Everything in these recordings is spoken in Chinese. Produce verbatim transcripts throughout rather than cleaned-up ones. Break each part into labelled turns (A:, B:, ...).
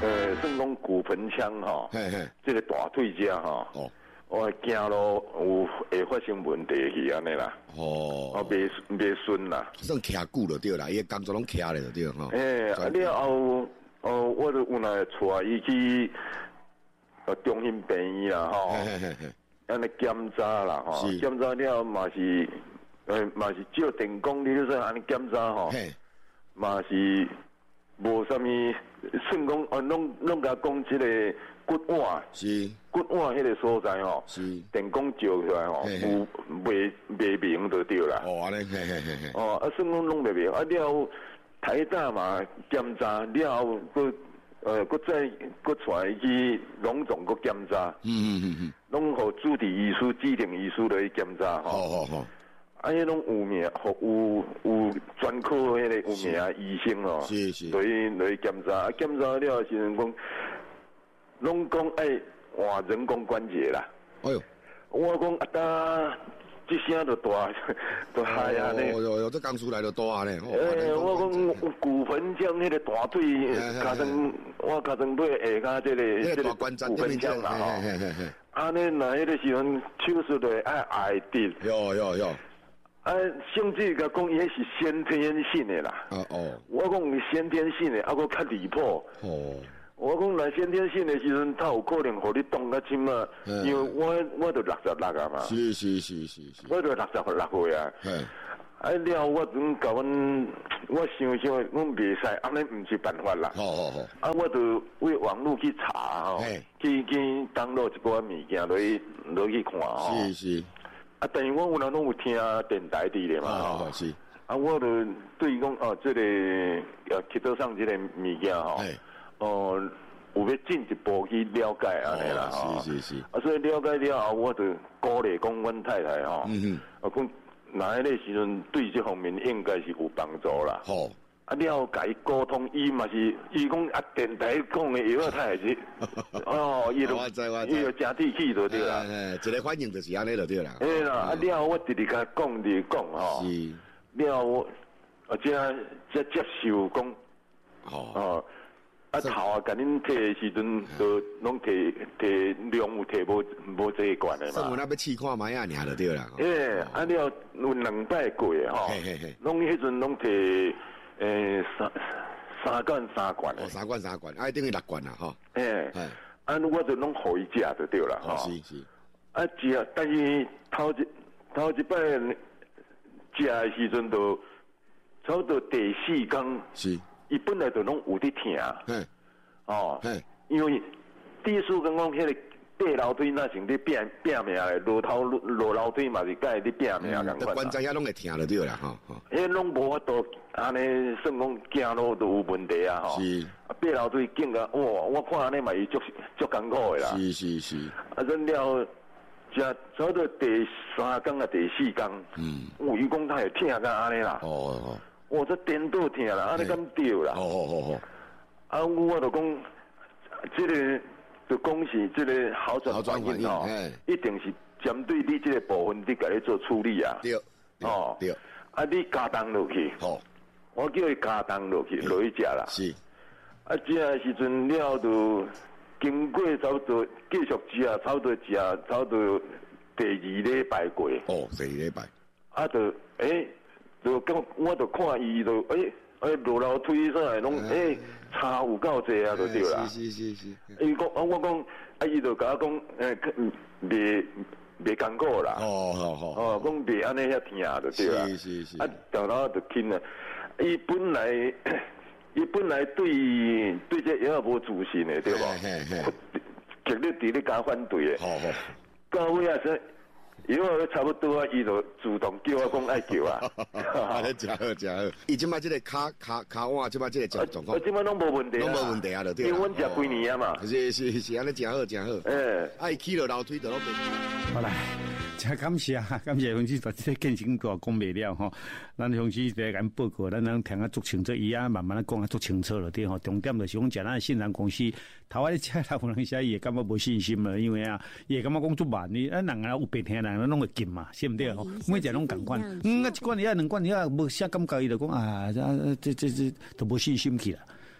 A: 呃，算讲骨盆腔哈，嘿嘿，这个大腿家哈，哦，我行路有会发生问题去安尼啦，哦，啊，袂袂顺啦，
B: 算徛久就对啦，伊工作拢徛咧就对吼。
A: 诶，啊了后，哦，我就有来带伊去呃中心病院啦，吼，嘿嘿嘿，安尼检查啦，吼，检查了嘛是，呃，嘛是照电工，你说安尼检查吼，嘛是。无啥物，算讲啊，拢拢甲讲即个骨腕，是骨腕迄个所在吼，是电工照出来吼，有未未明就对啦。哦，安尼，嘿嘿嘿嘿。哦，啊，算讲拢未明，啊了台大嘛检查了后，佮呃，佮再佮带去隆重佮检查。嗯嗯嗯嗯。拢互主治医师、指定医师来检查吼。好好好。啊，迄种有名、有有专科迄个有名的医生哦，是是，来来检查，检查了时阵讲，拢讲爱换人工关节啦。哎呦，我讲啊，哒，这声就大，就嗨啊咧。哦哟哟，这刚出来就大咧。诶，我讲骨盆腔迄个大腿，加上我加上对下骹这个这个骨盆腔啦吼。啊，你那迄个时阵手术的爱挨滴。哟哟哟。啊，甚至甲讲伊迄是先天性的啦。哦哦，我讲是先天性的，啊，佫较离谱。哦，我讲来先天性的时阵，他有可能互你动较深啊。因为我我都六十六啊嘛。是是是是是。我都六十六岁啊。嗯。啊了，我总甲阮，我想想，我袂使，安尼毋是办法啦。好好好。啊，我就为网络去查吼，去去登录一寡物件落去落去看吼。是是。啊，等于我有人拢有听电台伫咧嘛，吼、哦，是。啊，我就对于讲哦，这个呃，去到上这个物件吼，哦，有要进一步去了解安尼啦，吼、哦。是是是。啊，所以了解了后，我就鼓励讲阮太太吼，嗯嗯，啊，讲那迄个时阵对这方面应该是有帮助啦。好。啊，了甲伊沟通，伊嘛是，伊讲啊，电台讲的药他也是，哦，伊就伊就真地气就对啦。
B: 哎，一个反应就是安尼就对啦。
A: 哎啦，啊了我直直甲讲直讲吼。是。了我，啊这这接受讲，哦，啊头啊，甲恁摕的时阵，都拢摕摕量有摕无无这一罐的嘛。
B: 算我那要试看卖啊，尔就对啦。
A: 哎，啊了有两摆过吼，拢迄阵拢摕。诶，三三罐三罐
B: 哦，三罐三罐，啊，等于六罐啦，吼。
A: 诶，啊，我就拢互伊食就对啦，吼。是是。啊，食，但是头一头一摆食的时阵，就差不多第四工，是，伊本来就拢有伫疼，嗯，哦，嗯，因为第四工讲迄个爬楼梯那是伫拼拼命的，落头落楼梯嘛是甲伊伫拼命共款。
B: 关节遐拢会疼就对啦，吼吼。
A: 迄拢无法度。安尼算讲行路都有问题啊吼，是啊，爬楼梯紧啊，哇！我看安尼嘛是足足艰苦的啦。是是是。啊，然了，食差不多第三工啊，第四工，嗯，有伊讲他会疼甲安尼啦。哦哦。我这颠倒疼啦，安尼敢对啦。哦哦哦哦。啊，我就讲，这个就讲是这个好转反应哦，一定是针对你这个部分，你家己做处理啊。对。哦。对。啊，你加重落去。好。我叫伊加重落去，落去食啦。是，啊，食的时阵了就经过差不多继续食，差不多食，差不多第二礼拜过。
B: 哦，第二礼拜。
A: 啊，就诶，就讲我就看伊就诶诶落楼梯上来拢诶差有够济啊，就对啦。是是是是。伊讲啊，我讲啊，伊就甲我讲诶，袂袂艰苦啦。哦好好。哦，讲袂安尼遐疼就对啦。是是是。啊，然后就轻了。伊本来，伊本来对对这药无自信的，对无？极力伫咧甲反对的。好好。到尾啊，说药差不多啊，伊就主动叫我讲爱叫啊。
B: 啊，你真好真好。伊即摆即个骹骹骹腕，即摆即个状状况。
A: 我即摆拢无问题啊。
B: 拢无问题啊，就对。
A: 因为阮食几年啊嘛。
B: 是是是，安尼真好真好。诶，爱起落楼梯就拢袂。
C: 好来。真感谢啊！感谢洪师把这个见证都讲袂了吼，咱洪师在咱报告，咱能听啊足清楚，伊啊慢慢啊讲啊足清楚了对吼。重点就是讲讲咱信任公司，头仔车头有人写伊会感觉无信心了，因为啊，伊会感觉讲足慢，你啊人啊有病听人，咱拢会紧嘛，是毋对吼？每一个拢共款，嗯啊一罐伊啊两罐伊啊无啥感觉，伊就讲啊，这这这都无信心去啦。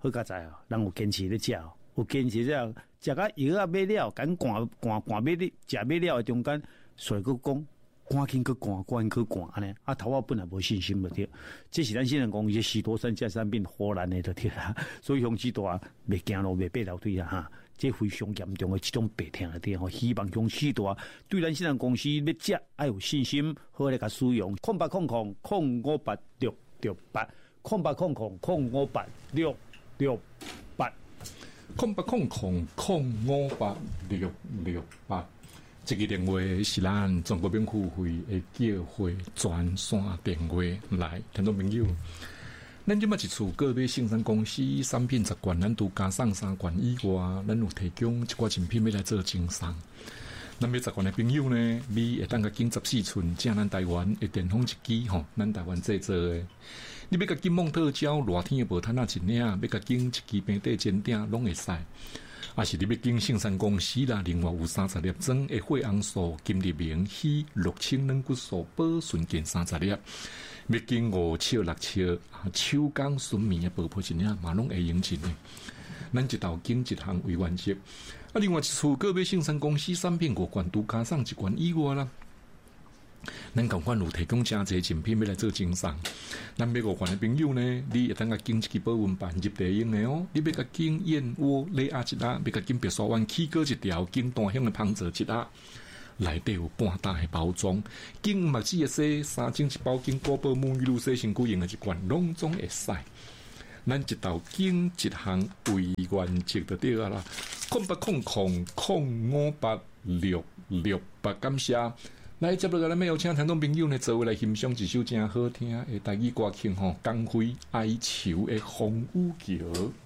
C: 好佳哉哦，人有坚持咧食哦，有坚持咧食到药啊买了，赶赶赶赶买咧食买了中间，所以佫讲。赶紧去赶，赶紧去赶安尼。啊，头我本来无信心了对，这是咱新人讲，这许多三加三变荷兰的就对啦。所以乡市大袂行路，袂爬楼梯啊哈，这非常严重的一种病痛了对吼。希望乡市大对咱新人公司要食要有信心，好来甲使用。空八空空空五八六六八，空八空空空五八六六八，
D: 空八空空空五八六六八。这个电话是咱中国免付费的叫会专线电话来，听众朋友，咱即马一厝个别生产公司产品十罐，咱都加上三罐以外，咱有提供一寡产品要来做经商。咱买十罐的朋友呢，你会当甲经十四寸，正咱台湾的电风一机吼，咱台湾制作的。你要甲金梦特胶，热天的无摊啊一领，要甲经一支平底煎鼎拢会使。啊，是你要经生产公司啦，另外有三十粒装的血红素、金日明、硒、六氢软骨素、保顺健三十粒，要经五笑六笑啊，手工纯棉的爆破一领嘛拢会用钱的。咱一道经一项为原则。啊，另外一处个别生产公司产品五罐都加上一罐以外啦。咱共款有提供真侪产品要来做经商，咱买五罐的朋友呢，你会当甲经一支保温板入地用的哦。你要甲经燕窝礼鸭一鸭，要甲经白沙湾起锅一条，经单香的芳泽一鸭，内底有半大的包装，经墨子的洗三整一包，经果宝沐浴露洗身躯用的一罐，拢总会使。咱一道经一项为原则就对啊啦，空八空空空五八六六八，感谢。来，接落来咱要邀请听众朋友呢，做伙来欣赏一首真好听的台语歌曲吼，《光辉哀愁的风雨桥》。